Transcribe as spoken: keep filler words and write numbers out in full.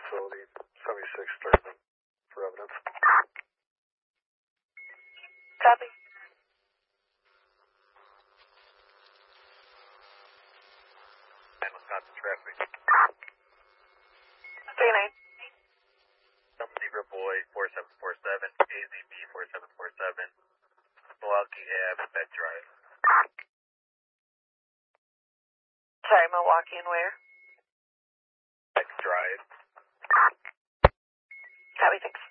facility, seventy-six Thurston, for evidence. Copy. And Wisconsin traffic. three nine. Some Zebra Boy four seven four seven, A Z B four seven four seven, Milwaukee Ave, Bed Drive. Sorry, Milwaukee and where? Bed Drive. Copy, thanks.